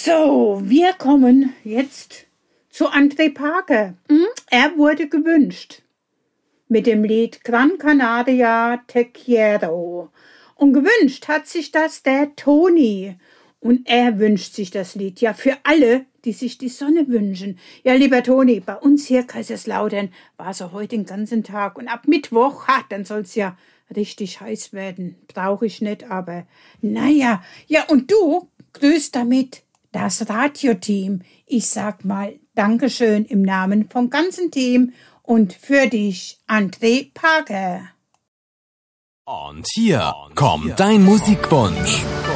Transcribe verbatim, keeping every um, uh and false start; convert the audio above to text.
So, wir kommen jetzt zu André Parker. Mhm. Er wurde gewünscht mit dem Lied Gran Canaria Te Quiero. Und gewünscht hat sich das der Toni. Und er wünscht sich das Lied ja für alle, die sich die Sonne wünschen. Ja, lieber Toni, bei uns hier Kaiserslautern war es heute den ganzen Tag. Und ab Mittwoch, ha, dann soll es ja richtig heiß werden. Brauche ich nicht, aber naja. Ja, und du grüßt damit das Radioteam. Ich sag mal Dankeschön im Namen vom ganzen Team und für dich, André Parker. Und hier kommt dein Musikwunsch.